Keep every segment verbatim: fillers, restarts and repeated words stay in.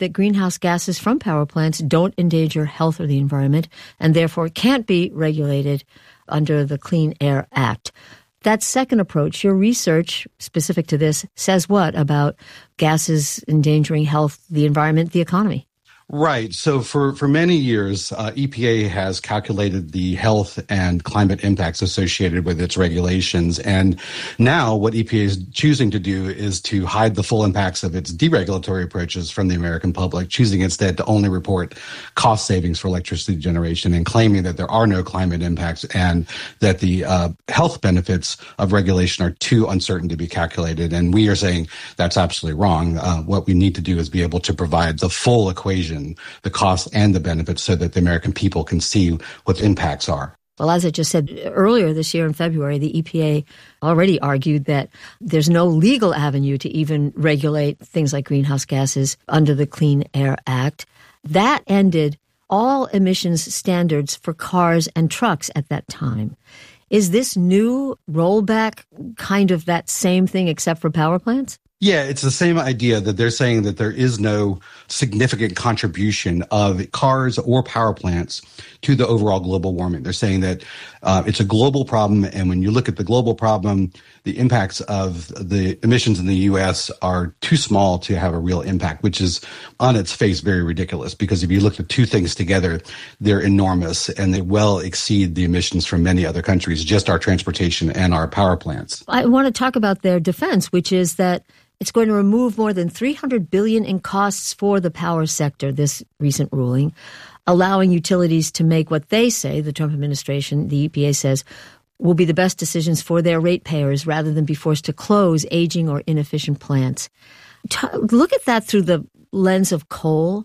that greenhouse gases from power plants don't endanger health or the environment and therefore can't be regulated under the Clean Air Act. That second approach, your research specific to this, says what about gases endangering health, the environment, the economy? Right. So for, for many years, uh, E P A has calculated the health and climate impacts associated with its regulations. And now what E P A is choosing to do is to hide the full impacts of its deregulatory approaches from the American public, choosing instead to only report cost savings for electricity generation and claiming that there are no climate impacts and that the uh, health benefits of regulation are too uncertain to be calculated. And we are saying that's absolutely wrong. Uh, what we need to do is be able to provide the full equation, the costs and the benefits, so that the American people can see what the impacts are. Well, as I just said, earlier this year in February, the E P A already argued that there's no legal avenue to even regulate things like greenhouse gases under the Clean Air Act. That ended all emissions standards for cars and trucks at that time. Is this new rollback kind of that same thing except for power plants? Yeah, it's the same idea that they're saying that there is no significant contribution of cars or power plants to the overall global warming. They're saying that uh, it's a global problem, and when you look at the global problem, the impacts of the emissions in the U S are too small to have a real impact, which is on its face very ridiculous, because if you look at two things together, they're enormous, and they well exceed the emissions from many other countries, just our transportation and our power plants. I want to talk about their defense, which is that it's going to remove more than three hundred billion dollars in costs for the power sector, this recent ruling, allowing utilities to make what they say, the Trump administration, the E P A says, will be the best decisions for their ratepayers rather than be forced to close aging or inefficient plants. T- look at that through the lens of coal.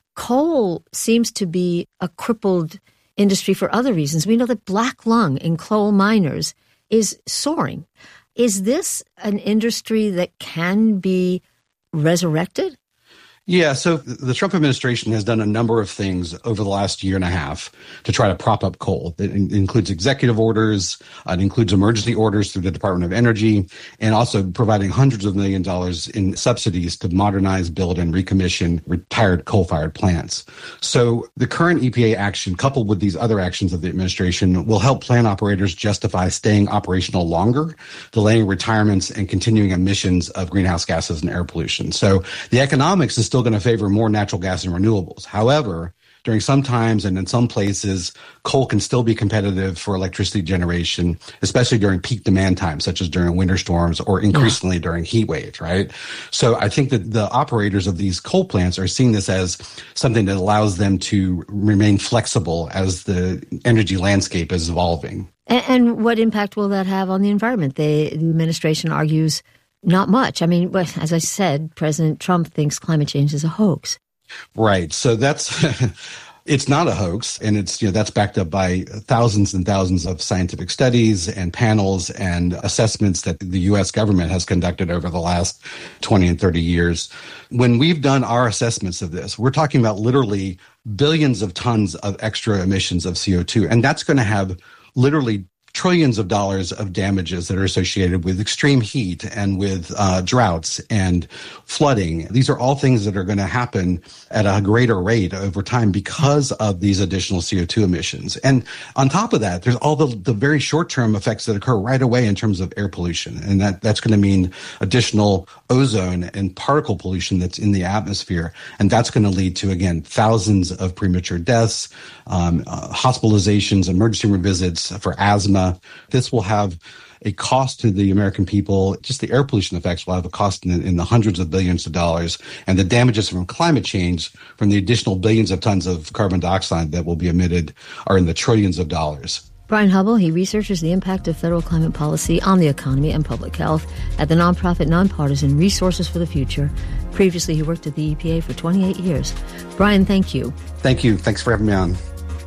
Coal seems to be a crippled industry for other reasons. We know that black lung in coal miners is soaring. Is this an industry that can be resurrected? Yeah, so the Trump administration has done a number of things over the last year and a half to try to prop up coal. It includes executive orders, it includes emergency orders through the Department of Energy, and also providing hundreds of million dollars in subsidies to modernize, build, and recommission retired coal-fired plants. So the current E P A action, coupled with these other actions of the administration, will help plant operators justify staying operational longer, delaying retirements, and continuing emissions of greenhouse gases and air pollution. So the economics is still going to favor more natural gas and renewables. However, during some times and in some places, coal can still be competitive for electricity generation, especially during peak demand times, such as during winter storms or increasingly yeah. during heat waves, right? So I think that the operators of these coal plants are seeing this as something that allows them to remain flexible as the energy landscape is evolving. And, and what impact will that have on the environment? They, the administration argues not much. I mean, as I said, President Trump thinks climate change is a hoax. Right. So that's, it's not a hoax. And it's, you know, that's backed up by thousands and thousands of scientific studies and panels and assessments that the U S government has conducted over the last twenty and thirty years. When we've done our assessments of this, we're talking about literally billions of tons of extra emissions of C O two. And that's going to have literally trillions of dollars of damages that are associated with extreme heat and with uh, droughts and flooding. These are all things that are going to happen at a greater rate over time because of these additional C O two emissions. And on top of that, there's all the, the very short-term effects that occur right away in terms of air pollution. And that, that's going to mean additional ozone and particle pollution that's in the atmosphere. And that's going to lead to, again, thousands of premature deaths, um, uh, hospitalizations, emergency room visits for asthma. This will have a cost to the American people. Just the air pollution effects will have a cost in, in the hundreds of billions of dollars. And the damages from climate change, from the additional billions of tons of carbon dioxide that will be emitted, are in the trillions of dollars. Brian Hubbell, he researches the impact of federal climate policy on the economy and public health at the nonprofit Nonpartisan Resources for the Future. Previously, he worked at the E P A for twenty-eight years. Brian, thank you. Thank you. Thanks for having me on.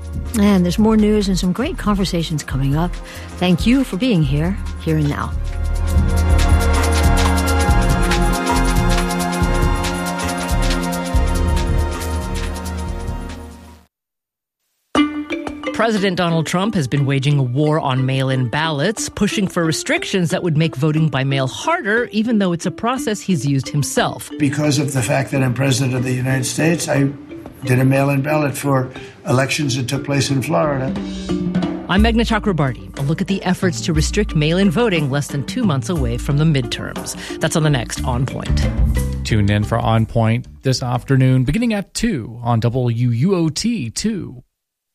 And there's more news and some great conversations coming up. Thank you for being here, here and now. President Donald Trump has been waging a war on mail-in ballots, pushing for restrictions that would make voting by mail harder, even though it's a process he's used himself. Because of the fact that I'm President of the United States, I did a mail-in ballot for elections that took place in Florida. I'm Meghna Chakrabarti. A look at the efforts to restrict mail-in voting less than two months away from the midterms. That's on the next On Point. Tune in for On Point this afternoon, beginning at two on W U O T two.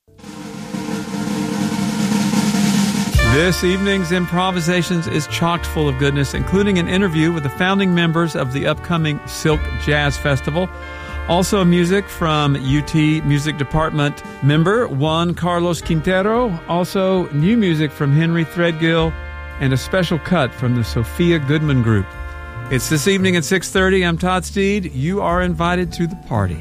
This evening's Improvisations is chock full of goodness, including an interview with the founding members of the upcoming Silk Jazz Festival. Also music from U T Music Department member Juan Carlos Quintero. Also new music from Henry Threadgill and a special cut from the Sophia Goodman Group. It's this evening at six thirty. I'm Todd Steed. You are invited to the party.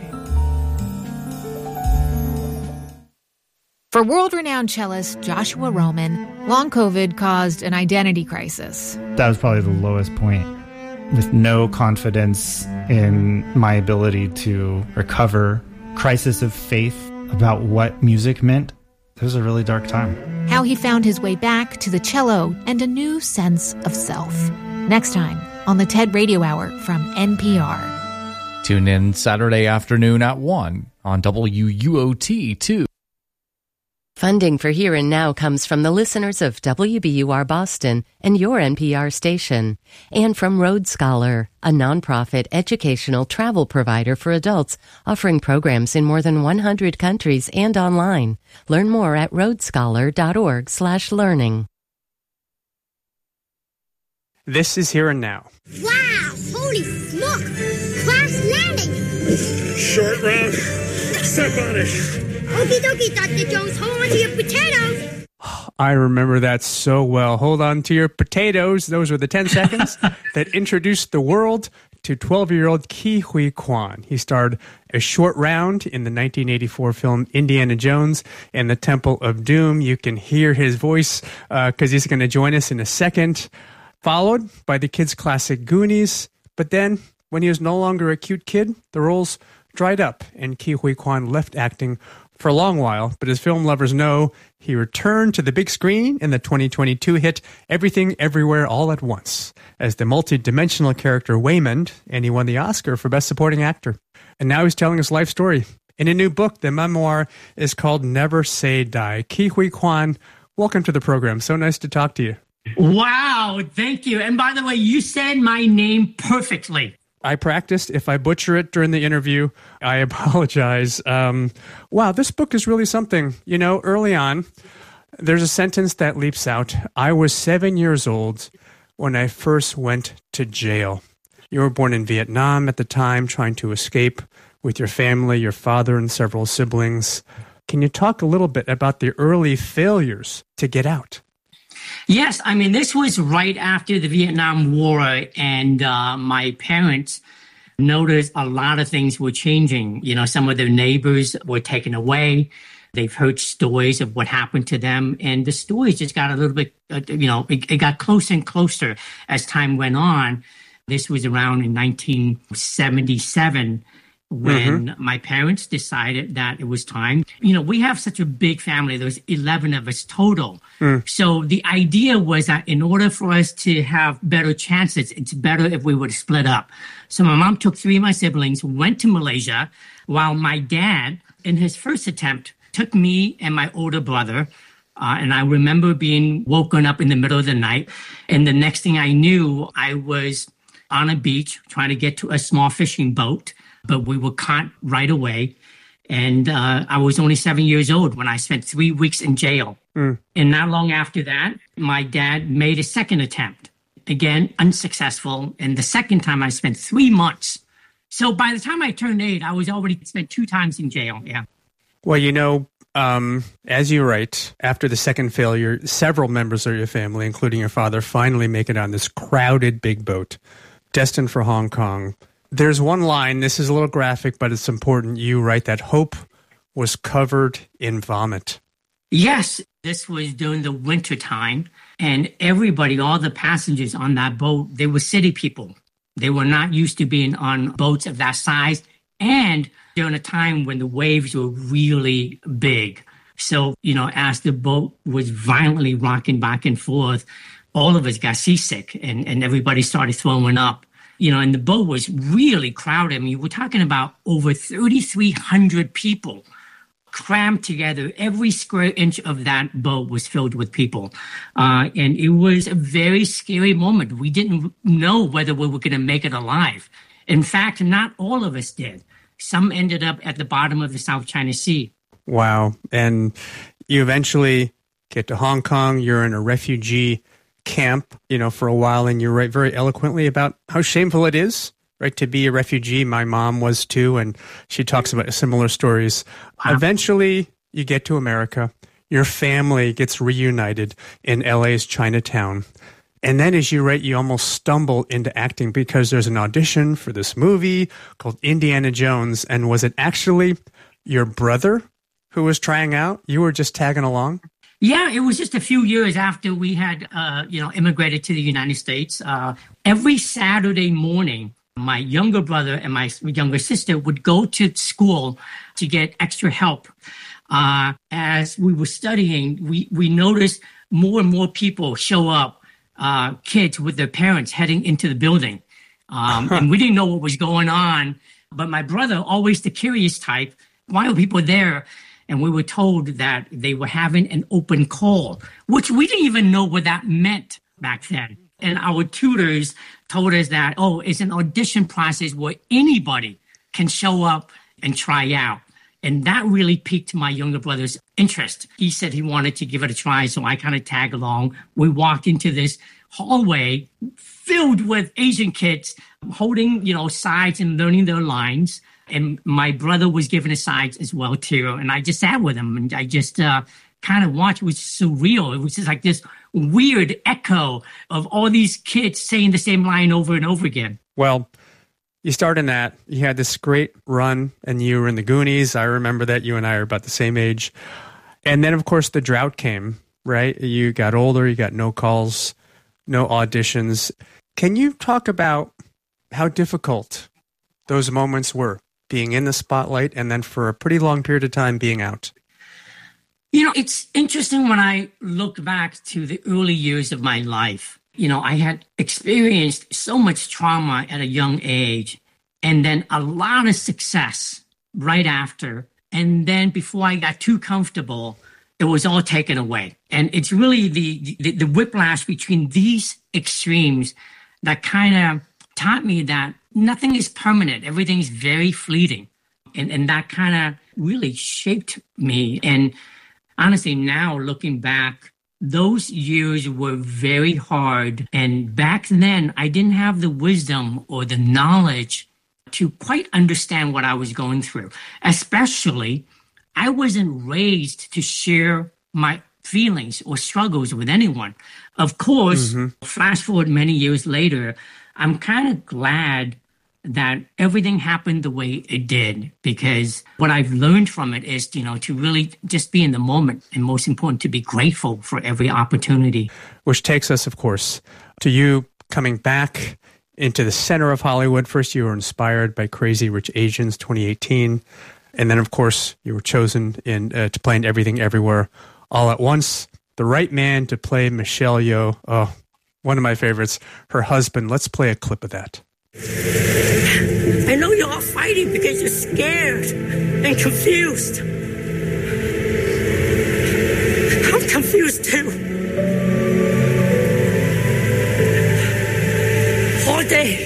For world-renowned cellist Joshua Roman, long COVID caused an identity crisis. That was probably the lowest point. With no confidence in my ability to recover, crisis of faith about what music meant. It was a really dark time. How he found his way back to the cello and a new sense of self. Next time on the TED Radio Hour from N P R. Tune in Saturday afternoon at one on W U O T two. Funding for Here and Now comes from the listeners of W B U R Boston and your N P R station, and from Road Scholar, a nonprofit educational travel provider for adults offering programs in more than one hundred countries and online. Learn more at roadscholar.org slash learning. This is Here and Now. Wow! Holy smoke! Crash landing! Short round. Step on it. Okie dokie, Doctor Jones, hold on to your potatoes. I remember that so well. Hold on to your potatoes. Those were the ten seconds that introduced the world to twelve-year-old Ke Huy Quan. He starred a short round in the nineteen eighty-four film Indiana Jones and the Temple of Doom. You can hear his voice because uh, he's going to join us in a second. Followed by the kids' classic Goonies. But then, when he was no longer a cute kid, the roles dried up and Ke Huy Quan left acting for a long while, but as film lovers know, he returned to the big screen in the twenty twenty-two hit Everything Everywhere All at Once as the multi-dimensional character Waymond, and he won the Oscar for Best Supporting Actor. And now he's telling his life story. In a new book, the memoir is called Never Say Die. Ke Huy Quan, welcome to the program. So nice to talk to you. Wow, thank you. And by the way, you said my name perfectly. I practiced. If I butcher it during the interview, I apologize. Um, wow, this book is really something. You know, early on, there's a sentence that leaps out. I was seven years old when I first went to jail. You were born in Vietnam at the time, trying to escape with your family, your father and several siblings. Can you talk a little bit about the early failures to get out? Yes, I mean, this was right after the Vietnam War, and uh, my parents noticed a lot of things were changing. You know, some of their neighbors were taken away. They've heard stories of what happened to them, and the stories just got a little bit, uh, you know, it, it got closer and closer as time went on. This was around in nineteen seventy-seven. When mm-hmm. my parents decided that it was time. You know, we have such a big family. There was eleven of us total. Mm. So the idea was that in order for us to have better chances, it's better if we would split up. So my mom took three of my siblings, went to Malaysia, while my dad, in his first attempt, took me and my older brother. Uh, and I remember being woken up in the middle of the night. And the next thing I knew, I was on a beach trying to get to a small fishing boat. But we were caught right away. And uh, I was only seven years old when I spent three weeks in jail. Mm. And not long after that, my dad made a second attempt. Again, unsuccessful. And the second time I spent three months. So by the time I turned eight, I was already spent two times in jail. Yeah. Well, you know, um, as you write, after the second failure, several members of your family, including your father, finally make it on this crowded big boat destined for Hong Kong. There's one line, this is a little graphic, but it's important. You write that hope was covered in vomit. Yes, this was during the winter time, and everybody, all the passengers on that boat, they were city people. They were not used to being on boats of that size, and during a time when the waves were really big. So, you know, as the boat was violently rocking back and forth, all of us got seasick and, and everybody started throwing up. You know, and the boat was really crowded. I mean, we're talking about over thirty-three hundred people crammed together. Every square inch of that boat was filled with people. Uh, and it was a very scary moment. We didn't know whether we were going to make it alive. In fact, not all of us did. Some ended up at the bottom of the South China Sea. Wow. And you eventually get to Hong Kong. You're in a refugee camp, you know, for a while, and you write very eloquently about how shameful it is, right, to be a refugee. My mom was too, and she talks about similar stories. Wow. Eventually, you get to America. Your family gets reunited in L A's Chinatown. And then, as you write, you almost stumble into acting because there's an audition for this movie called Indiana Jones. And was it actually your brother who was trying out? You were just tagging along? Yeah, it was just a few years after we had, uh, you know, immigrated to the United States. Uh, every Saturday morning, my younger brother and my younger sister would go to school to get extra help. Uh, as we were studying, we, we noticed more and more people show up, uh, kids with their parents heading into the building. Um, and we didn't know what was going on. But my brother, always the curious type, why are people there? And we were told that they were having an open call, which we didn't even know what that meant back then. And our tutors told us that, oh, it's an audition process where anybody can show up and try out. And that really piqued my younger brother's interest. He said he wanted to give it a try, so I kind of tagged along. We walked into this hallway filled with Asian kids holding, you know, sides and learning their lines. And my brother was given a side as well, too. And I just sat with him and I just uh, kind of watched. It was surreal. It was just like this weird echo of all these kids saying the same line over and over again. Well, you start in that. You had this great run and you were in the Goonies. I remember that. You and I are about the same age. And then, of course, the drought came, right? You got older. You got no calls, no auditions. Can you talk about how difficult those moments were? Being in the spotlight and then for a pretty long period of time being out? You know, it's interesting when I look back to the early years of my life. You know, I had experienced so much trauma at a young age and then a lot of success right after. And then before I got too comfortable, it was all taken away. And it's really the, the, the whiplash between these extremes that kind of taught me that nothing is permanent. Everything's very fleeting. And, and that kind of really shaped me. And honestly, now looking back, those years were very hard. And back then, I didn't have the wisdom or the knowledge to quite understand what I was going through. Especially, I wasn't raised to share my feelings or struggles with anyone. Of course, mm-hmm. Fast forward many years later, I'm kind of glad that everything happened the way it did, because what I've learned from it is, you know, to really just be in the moment, and most important, to be grateful for every opportunity. Which takes us, of course, to you coming back into the center of Hollywood. First, you were inspired by Crazy Rich Asians twenty eighteen. And then, of course, you were chosen in uh, to play in Everything Everywhere All at Once. The right man to play Michelle Yeoh. Oh, one of my favorites, her husband. Let's play a clip of that. I know you're all fighting because you're scared and confused. I'm confused too. All day.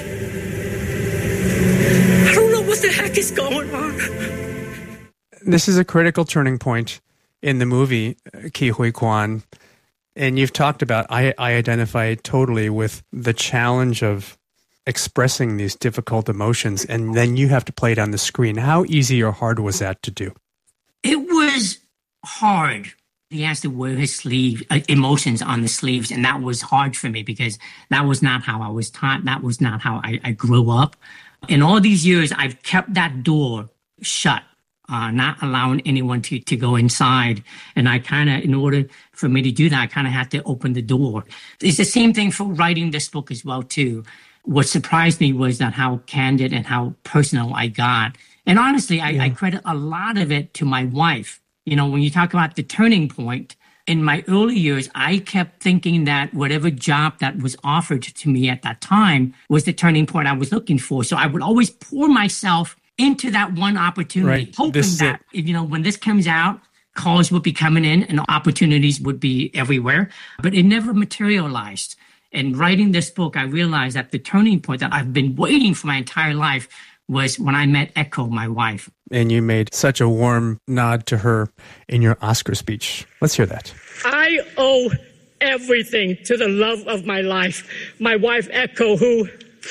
I don't know what the heck is going on. This is a critical turning point in the movie, Ke Huy Quan. And you've talked about, I, I identify totally with the challenge of expressing these difficult emotions, and then you have to play it on the screen. How easy or hard was that to do? It was hard. He has to wear his sleeve, uh, emotions on the sleeves, and that was hard for me because that was not how I was taught. That was not how I, I grew up. In all these years, I've kept that door shut, uh, not allowing anyone to, to go inside. And I kind of, in order for me to do that, I kind of had to open the door. It's the same thing for writing this book as well, too. What surprised me was that how candid and how personal I got. And honestly, I, yeah. I credit a lot of it to my wife. You know, when you talk about the turning point, in my early years, I kept thinking that whatever job that was offered to me at that time was the turning point I was looking for. So I would always pour myself into that one opportunity, right. hoping this that, you know, when this comes out, calls would be coming in and opportunities would be everywhere. But it never materialized. And writing this book, I realized that the turning point that I've been waiting for my entire life was when I met Echo, my wife. And you made such a warm nod to her in your Oscar speech. Let's hear that. I owe everything to the love of my life, my wife, Echo, who...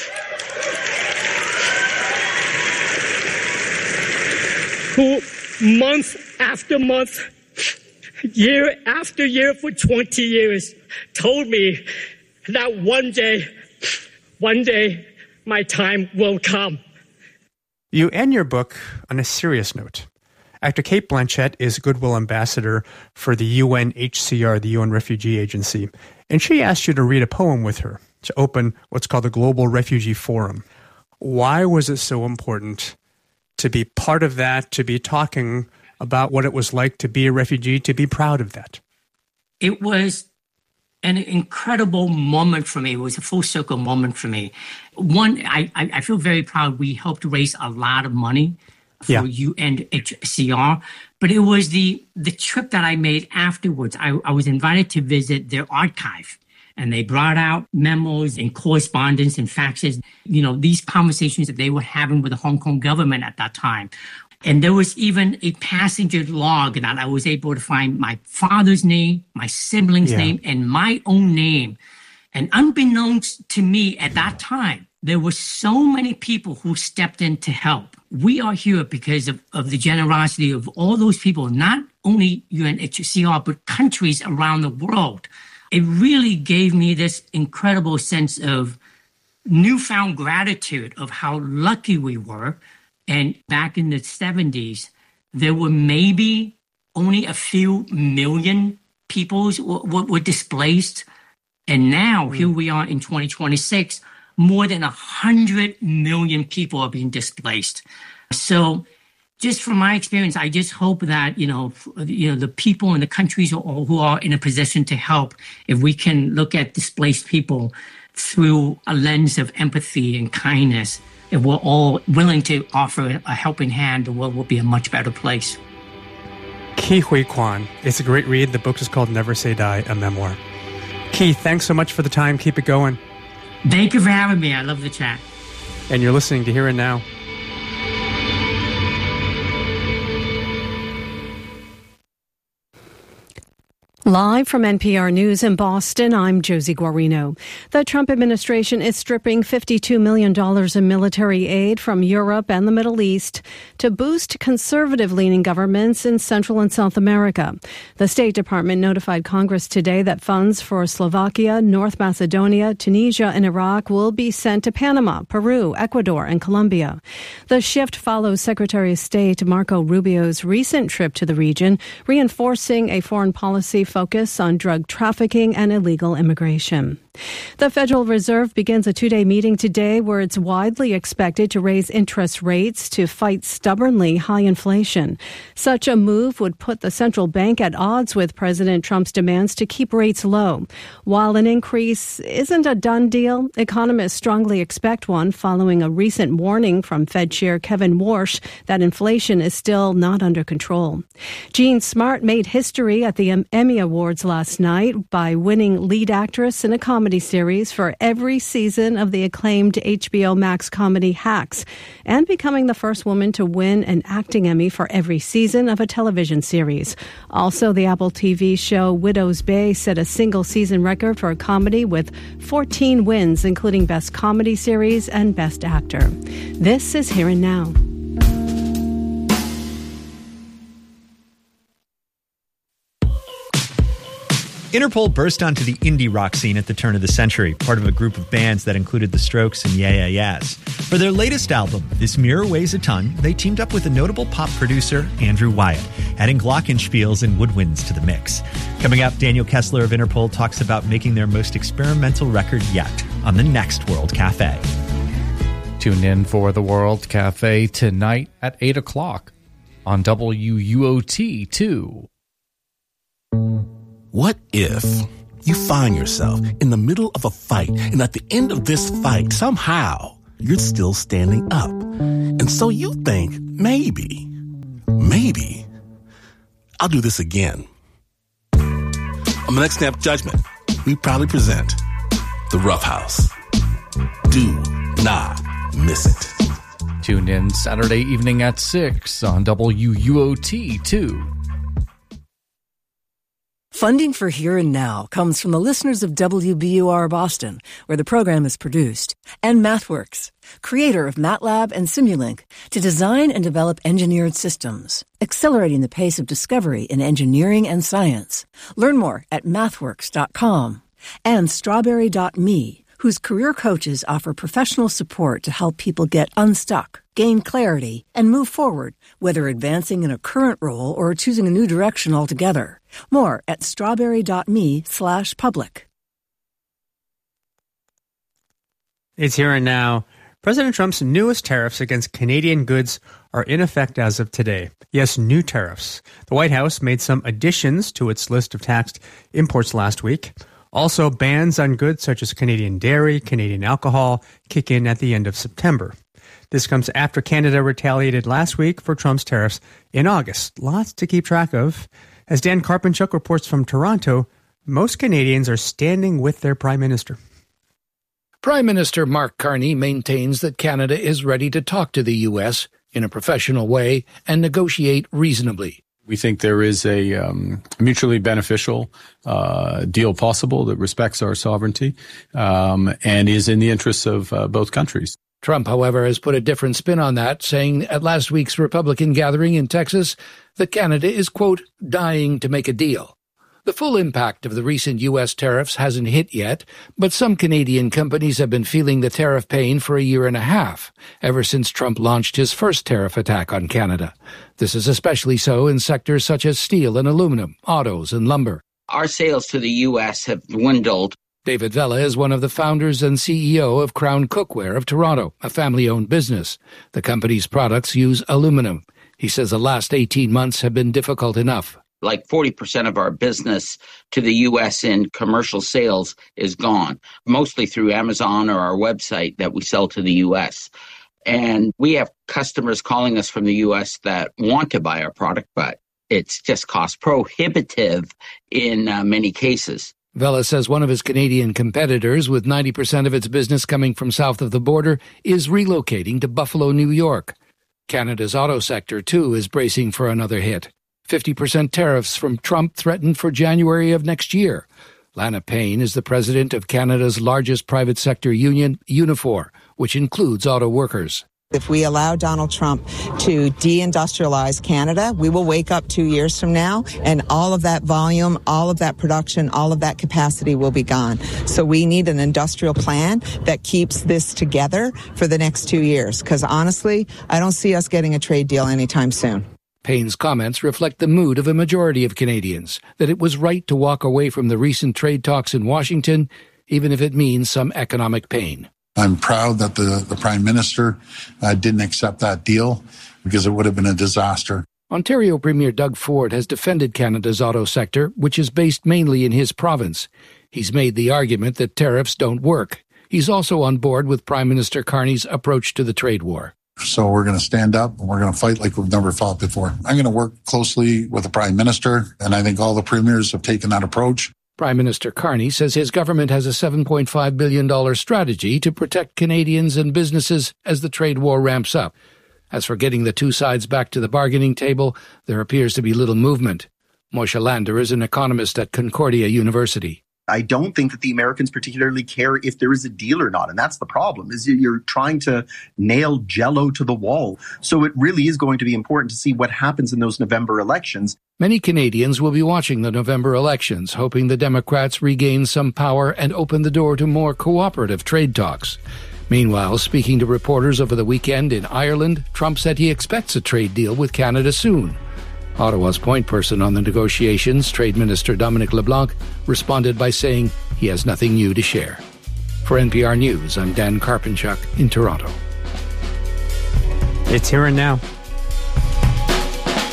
who month after month, year after year for twenty years, told me that one day, one day, my time will come. You end your book on a serious note. Actor Cate Blanchett is Goodwill Ambassador for the U N H C R, the U N Refugee Agency, and she asked you to read a poem with her to open what's called the Global Refugee Forum. Why was it so important to be part of that, to be talking about what it was like to be a refugee, to be proud of that? It was an incredible moment for me. It was a full circle moment for me. One, I, I feel very proud. We helped raise a lot of money for yeah. U N H C R, but it was the the trip that I made afterwards. I, I was invited to visit their archive, and they brought out memos and correspondence and faxes, you know, these conversations that they were having with the Hong Kong government at that time. And there was even a passenger log that I was able to find my father's name, my siblings' yeah. name, and my own name. And unbeknownst to me at that time, there were so many people who stepped in to help. We are here because of, of the generosity of all those people, not only U N H C R, but countries around the world. It really gave me this incredible sense of newfound gratitude of how lucky we were. And back in the seventies, there were maybe only a few million people were, were displaced. And now, mm. here we are in twenty twenty-six, more than one hundred million people are being displaced. So just from my experience, I just hope that, you know, you know, the people in the countries who, who are in a position to help, if we can look at displaced people through a lens of empathy and kindness, if we're all willing to offer a helping hand, the world will be a much better place. Ke Huy Quan. It's a great read. The book is called Never Say Die, a memoir. Ke, thanks so much for the time. Keep it going. Thank you for having me. I love the chat. And you're listening to Here and Now. Live from N P R News in Boston, I'm Josie Guarino. The Trump administration is stripping fifty-two million dollars in military aid from Europe and the Middle East to boost conservative-leaning governments in Central and South America. The State Department notified Congress today that funds for Slovakia, North Macedonia, Tunisia, and Iraq will be sent to Panama, Peru, Ecuador, and Colombia. The shift follows Secretary of State Marco Rubio's recent trip to the region, reinforcing a foreign policy focus on drug trafficking and illegal immigration. The Federal Reserve begins a two-day meeting today where it's widely expected to raise interest rates to fight stubbornly high inflation. Such a move would put the central bank at odds with President Trump's demands to keep rates low. While an increase isn't a done deal, economists strongly expect one following a recent warning from Fed Chair Kevin Warsh that inflation is still not under control. Jean Smart made history at the Emmy Awards last night by winning lead actress in a comedy series for every season of the acclaimed H B O Max comedy Hacks, and becoming the first woman to win an acting Emmy for every season of a television series. Also, the Apple T V show Widow's Bay set a single-season record for a comedy with fourteen wins, including Best Comedy Series and Best Actor. This is Here and Now. Interpol burst onto the indie rock scene at the turn of the century, part of a group of bands that included The Strokes and Yeah Yeah Yeahs. For their latest album, This Mirror Weighs a Ton, they teamed up with a notable pop producer, Andrew Wyatt, adding glockenspiels and woodwinds to the mix. Coming up, Daniel Kessler of Interpol talks about making their most experimental record yet on the next World Cafe. Tune in for the World Cafe tonight at eight o'clock on W U O T two. What if you find yourself in the middle of a fight, and at the end of this fight, somehow, you're still standing up? And so you think, maybe, maybe, I'll do this again. On the next Snap Judgment, we proudly present The Rough House. Do not miss it. Tune in Saturday evening at six on W U O T two. Funding for Here and Now comes from the listeners of W B U R Boston, where the program is produced, and MathWorks, creator of MATLAB and Simulink, to design and develop engineered systems, accelerating the pace of discovery in engineering and science. Learn more at mathworks dot com. And Strawberry dot me, whose career coaches offer professional support to help people get unstuck, gain clarity, and move forward, whether advancing in a current role or choosing a new direction altogether. More at strawberry dot me slash public. It's Here and Now. President Trump's newest tariffs against Canadian goods are in effect as of today. Yes, new tariffs. The White House made some additions to its list of taxed imports last week. Also, bans on goods such as Canadian dairy, Canadian alcohol kick in at the end of September. This comes after Canada retaliated last week for Trump's tariffs in August. Lots to keep track of. As Dan Karpenchuk reports from Toronto, most Canadians are standing with their Prime Minister. Prime Minister Mark Carney maintains that Canada is ready to talk to the U S in a professional way and negotiate reasonably. We think there is a um, mutually beneficial uh, deal possible that respects our sovereignty um, and is in the interests of uh, both countries. Trump, however, has put a different spin on that, saying at last week's Republican gathering in Texas that Canada is, quote, dying to make a deal. The full impact of the recent U S tariffs hasn't hit yet, but some Canadian companies have been feeling the tariff pain for a year and a half, ever since Trump launched his first tariff attack on Canada. This is especially so in sectors such as steel and aluminum, autos, and lumber. Our sales to the U S have dwindled. David Vela is one of the founders and C E O of Crown Cookware of Toronto, a family-owned business. The company's products use aluminum. He says the last eighteen months have been difficult enough. Like forty percent of our business to the U S in commercial sales is gone, mostly through Amazon or our website that we sell to the U S. And we have customers calling us from the U S that want to buy our product, but it's just cost prohibitive in uh, many cases. Vela says one of his Canadian competitors, with ninety percent of its business coming from south of the border, is relocating to Buffalo, New York. Canada's auto sector, too, is bracing for another hit. fifty percent tariffs from Trump threatened for January of next year. Lana Payne is the president of Canada's largest private sector union, Unifor, which includes auto workers. If we allow Donald Trump to deindustrialize Canada, we will wake up two years from now and all of that volume, all of that production, all of that capacity will be gone. So we need an industrial plan that keeps this together for the next two years. Because honestly, I don't see us getting a trade deal anytime soon. Payne's comments reflect the mood of a majority of Canadians, that it was right to walk away from the recent trade talks in Washington, even if it means some economic pain. I'm proud that the, the Prime Minister uh, didn't accept that deal because it would have been a disaster. Ontario Premier Doug Ford has defended Canada's auto sector, which is based mainly in his province. He's made the argument that tariffs don't work. He's also on board with Prime Minister Carney's approach to the trade war. So we're going to stand up and we're going to fight like we've never fought before. I'm going to work closely with the Prime Minister, and I think all the premiers have taken that approach. Prime Minister Carney says his government has a seven point five billion dollars strategy to protect Canadians and businesses as the trade war ramps up. As for getting the two sides back to the bargaining table, there appears to be little movement. Moshe Lander is an economist at Concordia University. I don't think that the Americans particularly care if there is a deal or not. And that's the problem, is you're trying to nail Jell-O to the wall. So it really is going to be important to see what happens in those November elections. Many Canadians will be watching the November elections, hoping the Democrats regain some power and open the door to more cooperative trade talks. Meanwhile, speaking to reporters over the weekend in Ireland, Trump said he expects a trade deal with Canada soon. Ottawa's point person on the negotiations, Trade Minister Dominic LeBlanc, responded by saying he has nothing new to share. For N P R News, I'm Dan Karpenchuk in Toronto. It's Here and Now.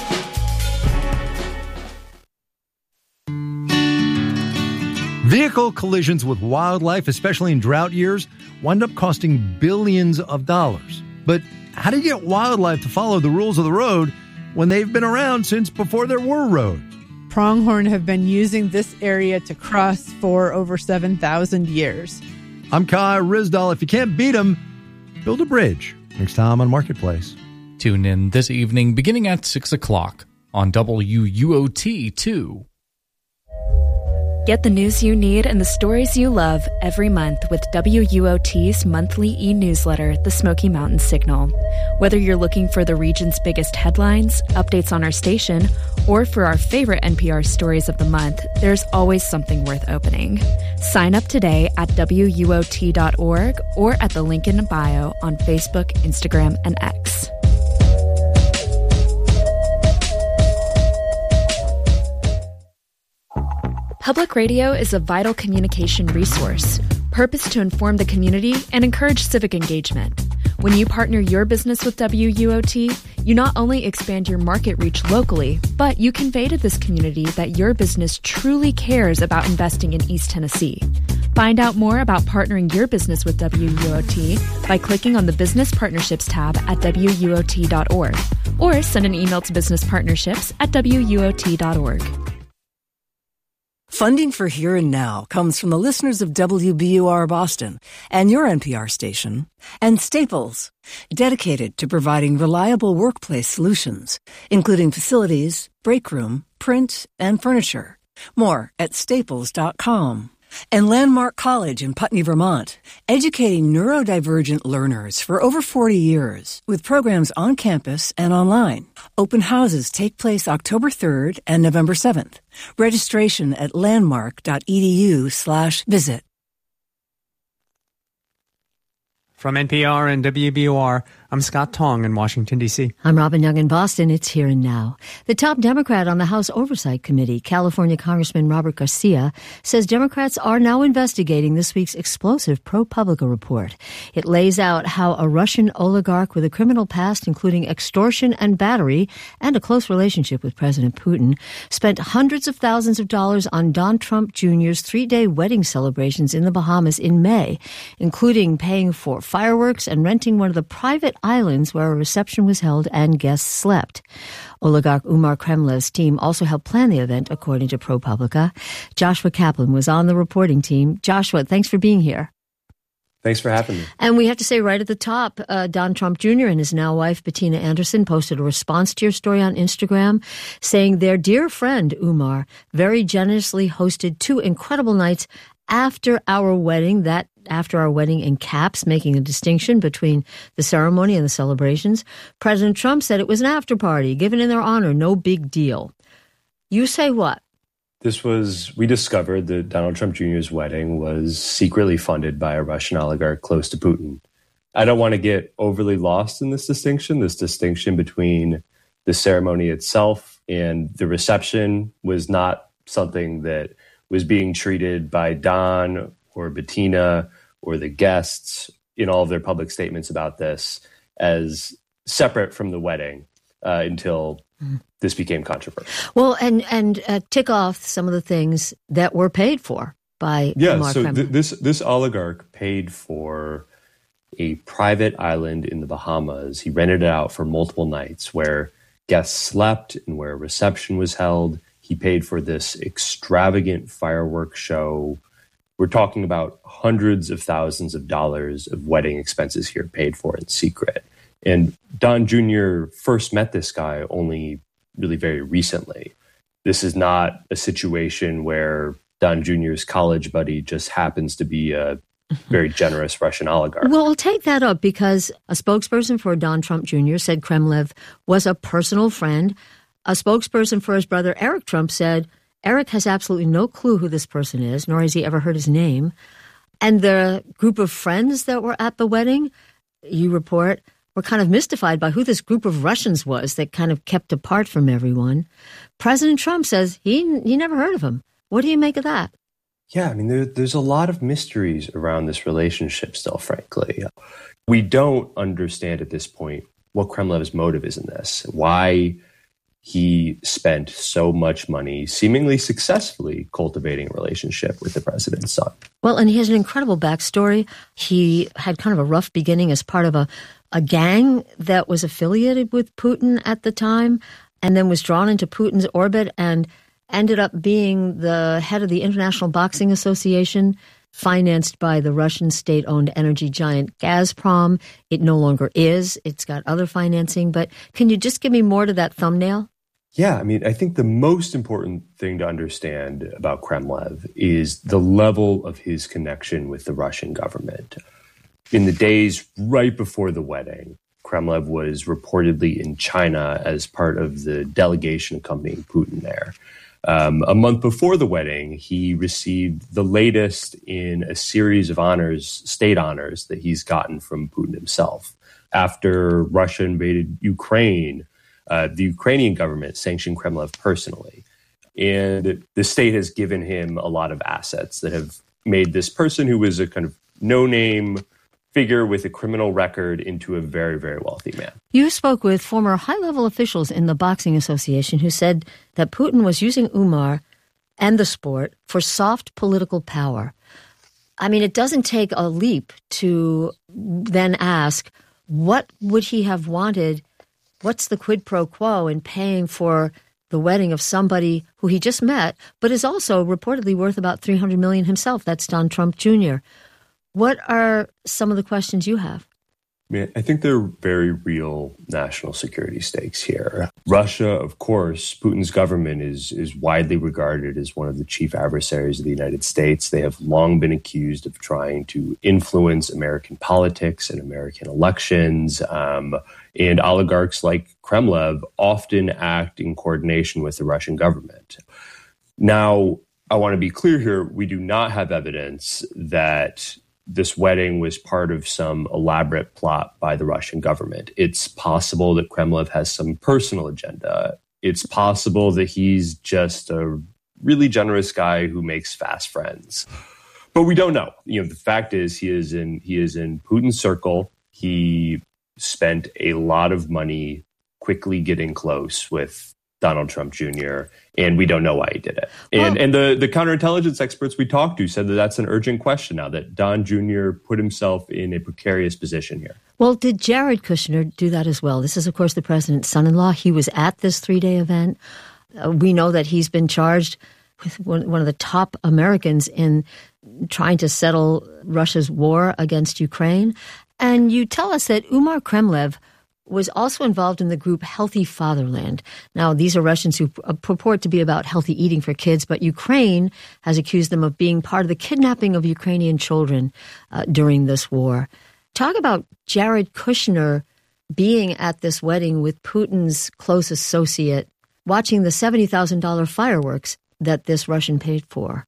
Vehicle collisions with wildlife, especially in drought years, wind up costing billions of dollars. But how do you get wildlife to follow the rules of the road when they've been around since before there were roads? Pronghorn have been using this area to cross for over seven thousand years. I'm Kai Rizdal. If you can't beat them, build a bridge. Next time on Marketplace. Tune in this evening beginning at six o'clock on W U O T two. Get the news you need and the stories you love every month with W U O T's monthly e-newsletter, The Smoky Mountain Signal. Whether you're looking for the region's biggest headlines, updates on our station, or for our favorite N P R stories of the month, there's always something worth opening. Sign up today at W U O T dot org or at the link in bio on Facebook, Instagram, and X. Public radio is a vital communication resource, purposed to inform the community and encourage civic engagement. When you partner your business with W U O T, you not only expand your market reach locally, but you convey to this community that your business truly cares about investing in East Tennessee. Find out more about partnering your business with W U O T by clicking on the Business Partnerships tab at W U O T dot org or send an email to business partnerships at W U O T dot org. Funding for Here and Now comes from the listeners of W B U R Boston and your N P R station, and Staples, dedicated to providing reliable workplace solutions, including facilities, break room, print, and furniture. More at staples dot com. And Landmark College in Putney, Vermont, educating neurodivergent learners for over forty years with programs on campus and online. Open houses take place October third and November seventh. Registration at landmark.edu slash visit. From N P R and W B U R, I'm Scott Tong in Washington, D C. I'm Robin Young in Boston. It's Here and Now. The top Democrat on the House Oversight Committee, California Congressman Robert Garcia, says Democrats are now investigating this week's explosive ProPublica report. It lays out how a Russian oligarch with a criminal past, including extortion and battery, and a close relationship with President Putin, spent hundreds of thousands of dollars on Don Trump Junior's three-day wedding celebrations in the Bahamas in May, including paying for fireworks and renting one of the private islands where a reception was held and guests slept. Oligarch Umar Kremlev's team also helped plan the event, according to ProPublica. Joshua Kaplan was on the reporting team. Joshua, thanks for being here. Thanks for having me. And we have to say right at the top, uh, Don Trump Junior and his now wife, Bettina Anderson, posted a response to your story on Instagram saying their dear friend, Umar, very generously hosted two incredible nights after our wedding, that after our wedding in caps, making a distinction between the ceremony and the celebrations. President Trump said it was an after party, given in their honor, no big deal. You say what? This was, we discovered that Donald Trump Junior's wedding was secretly funded by a Russian oligarch close to Putin. I don't want to get overly lost in this distinction. This distinction between the ceremony itself and the reception was not something that was being treated by Don or Bettina or the guests in all of their public statements about this as separate from the wedding uh, until this became controversial. Well, and and uh, tick off some of the things that were paid for by yeah. Umar So Kremlin. th- this this oligarch paid for a private island in the Bahamas. He rented it out for multiple nights where guests slept and where a reception was held. He paid for this extravagant fireworks show. We're talking about hundreds of thousands of dollars of wedding expenses here paid for in secret. And Don Junior first met this guy only really very recently. This is not a situation where Don Junior's college buddy just happens to be a very generous Russian oligarch. Well, we'll take that up because a spokesperson for Don Trump Junior said Kremlev was a personal friend. A spokesperson for his brother Eric Trump said Eric has absolutely no clue who this person is, nor has he ever heard his name. And the group of friends that were at the wedding, you report, were kind of mystified by who this group of Russians was that kind of kept apart from everyone. President Trump says he he never heard of him. What do you make of that? Yeah, I mean, there, there's a lot of mysteries around this relationship still, frankly. We don't understand at this point what Kremlev's motive is in this, why he spent so much money, seemingly successfully cultivating a relationship with the president's son. Well, and he has an incredible backstory. He had kind of a rough beginning as part of a, a gang that was affiliated with Putin at the time, and then was drawn into Putin's orbit and ended up being the head of the International Boxing Association, financed by the Russian state-owned energy giant Gazprom. It no longer is. It's got other financing. But can you just give me more to that thumbnail? Yeah, I mean, I think the most important thing to understand about Kremlev is the level of his connection with the Russian government. In the days right before the wedding, Kremlev was reportedly in China as part of the delegation accompanying Putin there. Um, a month before the wedding, he received the latest in a series of honors, state honors, that he's gotten from Putin himself. After Russia invaded Ukraine, uh, the Ukrainian government sanctioned Kremlev personally. And the state has given him a lot of assets that have made this person who was a kind of no-name figure with a criminal record into a very, very wealthy man. You spoke with former high-level officials in the Boxing Association who said that Putin was using Umar and the sport for soft political power. I mean, it doesn't take a leap to then ask, what would he have wanted? What's the quid pro quo in paying for the wedding of somebody who he just met, but is also reportedly worth about three hundred million dollars himself? That's Don Trump Junior What are some of the questions you have? I mean, I think there are very real national security stakes here. Russia, of course, Putin's government is is widely regarded as one of the chief adversaries of the United States. They have long been accused of trying to influence American politics and American elections. Um, and oligarchs like Kremlev often act in coordination with the Russian government. Now, I want to be clear here. We do not have evidence that this wedding was part of some elaborate plot by the Russian government. It's possible that Kremlev has some personal agenda. It's possible that he's just a really generous guy who makes fast friends. But we don't know. You know, the fact is he is in he is in Putin's circle. He spent a lot of money quickly getting close with Donald Trump Junior, and we don't know why he did it. And well, and the, the counterintelligence experts we talked to said that that's an urgent question now, that Don Junior put himself in a precarious position here. Well, did Jared Kushner do that as well? This is, of course, the president's son-in-law. He was at this three-day event. Uh, we know that he's been charged with one, one of the top Americans in trying to settle Russia's war against Ukraine. And you tell us that Umar Kremlev was also involved in the group Healthy Fatherland. Now, these are Russians who purport to be about healthy eating for kids, but Ukraine has accused them of being part of the kidnapping of Ukrainian children uh, during this war. Talk about Jared Kushner being at this wedding with Putin's close associate, watching the seventy thousand dollars fireworks that this Russian paid for.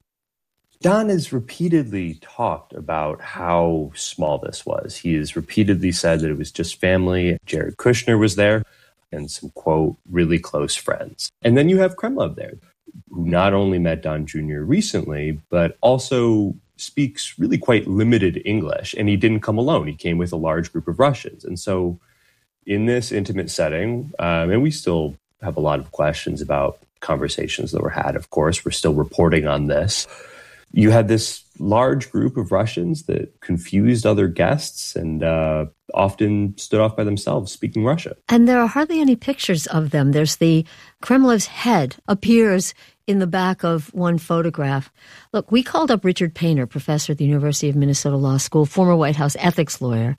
Don has repeatedly talked about how small this was. He has repeatedly said that it was just family. Jared Kushner was there and some, quote, really close friends. And then you have Kremlev there, who not only met Don Junior recently, but also speaks really quite limited English. And he didn't come alone. He came with a large group of Russians. And so in this intimate setting, um, and we still have a lot of questions about conversations that were had, of course, we're still reporting on this. You had this large group of Russians that confused other guests and uh, often stood off by themselves speaking Russian. And there are hardly any pictures of them. There's the Kremlev's head appears in the back of one photograph. Look, we called up Richard Painter, professor at the University of Minnesota Law School, former White House ethics lawyer.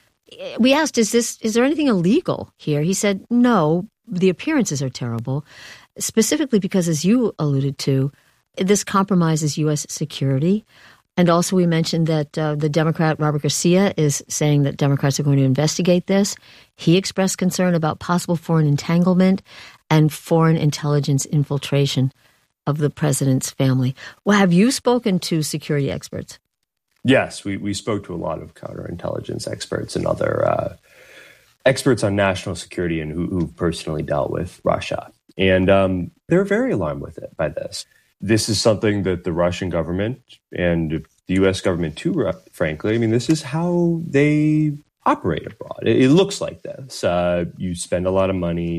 We asked, is this, is there anything illegal here? He said, no, the appearances are terrible, specifically because, as you alluded to, this compromises U S security. And also we mentioned that uh, the Democrat Robert Garcia is saying that Democrats are going to investigate this. He expressed concern about possible foreign entanglement and foreign intelligence infiltration of the president's family. Well, have you spoken to security experts? Yes, we, we spoke to a lot of counterintelligence experts and other uh, experts on national security and who, who've personally dealt with Russia. And um, they're very alarmed with it by this. This is something that the Russian government and the U S government too, frankly, I mean, this is how they operate abroad. It, it looks like this. Uh, you spend a lot of money,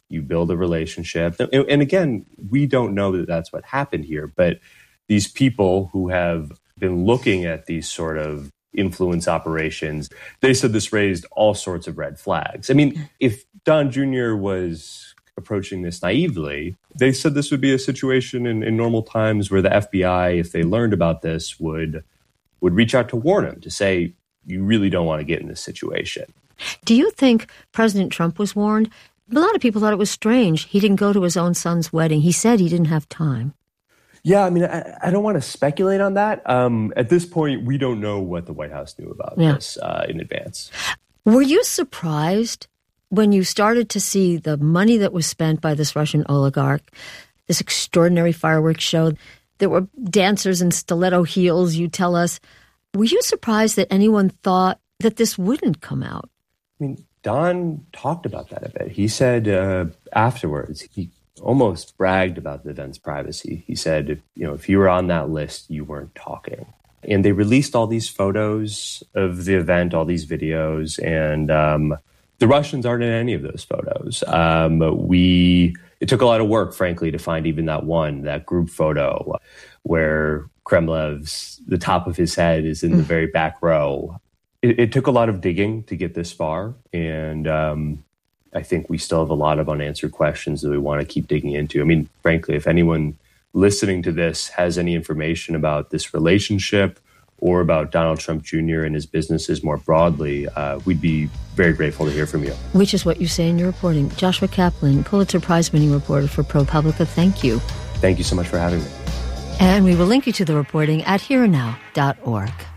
you build a relationship. And, and again, we don't know that that's what happened here, but these people who have been looking at these sort of influence operations, they said this raised all sorts of red flags. I mean, if Don Junior was approaching this naively, they said this would be a situation in, in normal times where the F B I, if they learned about this, would would reach out to warn him, to say, you really don't want to get in this situation. Do you think President Trump was warned? A lot of people thought it was strange. He didn't go to his own son's wedding. He said he didn't have time. Yeah, I mean, I, I don't want to speculate on that. Um, at this point, we don't know what the White House knew about Yeah. this uh, in advance. Were you surprised when you started to see the money that was spent by this Russian oligarch, this extraordinary fireworks show? There were dancers in stiletto heels, you tell us. Were you surprised that anyone thought that this wouldn't come out? I mean, Don talked about that a bit. He said uh, afterwards, he almost bragged about the event's privacy. He said, you know, if you were on that list, you weren't talking. And they released all these photos of the event, all these videos, and um, the Russians aren't in any of those photos. Um, we it took a lot of work, frankly, to find even that one, that group photo where Kremlev's, the top of his head is in the very back row. It, it took a lot of digging to get this far, and um, I think we still have a lot of unanswered questions that we want to keep digging into. I mean, frankly, if anyone listening to this has any information about this relationship or about Donald Trump Junior and his businesses more broadly, uh, we'd be very grateful to hear from you. Which is what you say in your reporting. Joshua Kaplan, Pulitzer Prize-winning reporter for ProPublica, thank you. Thank you so much for having me. And we will link you to the reporting at here and now dot org.